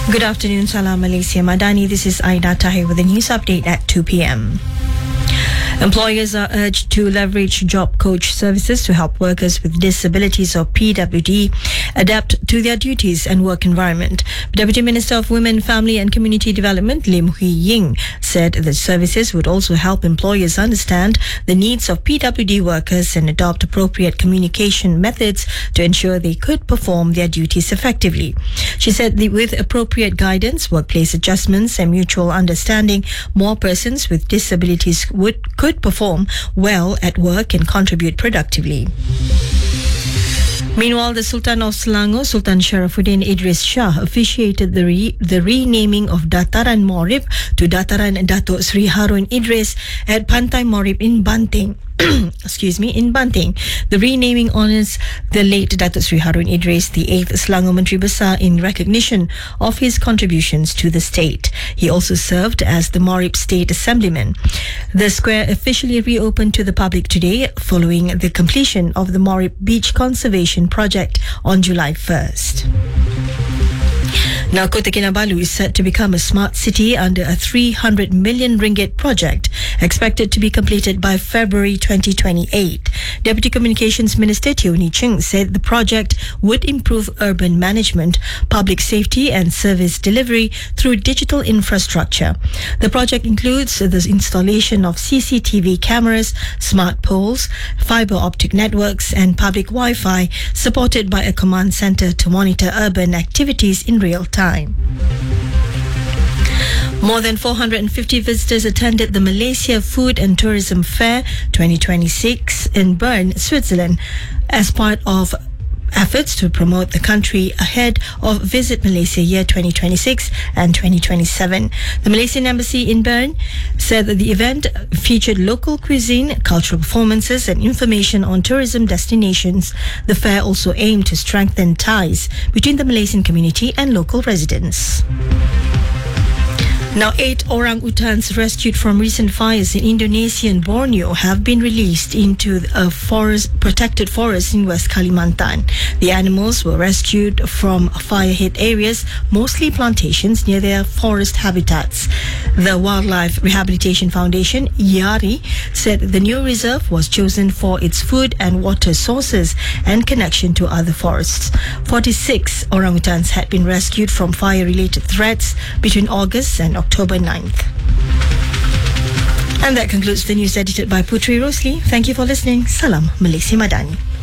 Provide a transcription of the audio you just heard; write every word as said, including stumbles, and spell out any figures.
Good afternoon, Salam Malaysia Madani. This is Aida Tahir with a news update at two p.m. Employers are urged to leverage job coach services to help workers with disabilities or P W D adapt to their duties and work environment. Deputy Minister of Women, Family and Community Development, Lim Hui Ying, said the services would also help employers understand the needs of P W D workers and adopt appropriate communication methods to ensure they could perform their duties effectively. She said that with appropriate guidance, workplace adjustments and mutual understanding, more persons with disabilities would could perform well at work and contribute productively. Meanwhile, the Sultan of Selangor, Sultan Sharafuddin Idris Shah, officiated the re- the renaming of Dataran Morib to Dataran Datuk Sri Harun Idris at Pantai Morib in Banting. Excuse me, in Banting. The renaming honours the late Datuk Sri Harun Idris, the eighth Selangor Menteri Besar, in recognition of his contributions to the state. He also served as the Morib State Assemblyman. The square officially reopened to the public today following the completion of the Morib Beach Conservation Project on July first. Now, Kota Kinabalu is set to become a smart city under a three hundred million ringgit project expected to be completed by February twenty twenty-eight. Deputy Communications Minister Teo Nee Ching said the project would improve urban management, public safety and service delivery through digital infrastructure. The project includes the installation of C C T V cameras, smart poles, fibre optic networks and public Wi-Fi, supported by a command centre to monitor urban activities in real time. Time. More than four hundred fifty visitors attended the Malaysia Food and Tourism Fair twenty twenty-six in Bern, Switzerland, as part of efforts to promote the country ahead of Visit Malaysia Year twenty twenty-six and twenty twenty-seven. The Malaysian Embassy in Bern said that the event featured local cuisine, cultural performances and information on tourism destinations. The fair also aimed to strengthen ties between the Malaysian community and local residents. Now, eight orang-utans rescued from recent fires in Indonesia and Borneo have been released into a forest, protected forest in West Kalimantan. The animals were rescued from fire-hit areas, mostly plantations near their forest habitats. The Wildlife Rehabilitation Foundation, YARI, said the new reserve was chosen for its food and water sources and connection to other forests. forty-six orangutans had been rescued from fire-related threats between August and October ninth. And that concludes the news edited by Putri Rosli. Thank you for listening. Salam Malaysia Madani.